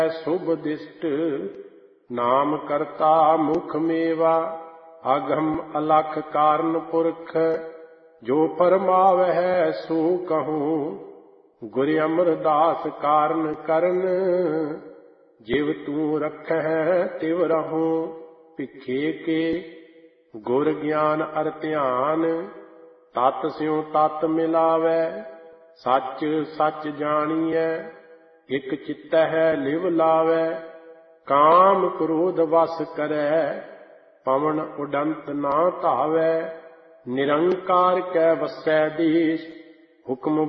शुभ दिष्ट नाम करता मुख मेवा अगम अलख कारण पुरख जो फरमावह सो कहूँ गुर अमरदास कारण करन जिव तू रखह तिव रहूं भिखे के गुर ज्ञान अर ध्यान तत् स्यों तत् मिलावै सच सच जानिए इक चित्तह लिव लावै काम क्रोध वस करै पवन उडंत ना धावै निरंकार कै वसै देश हुक्म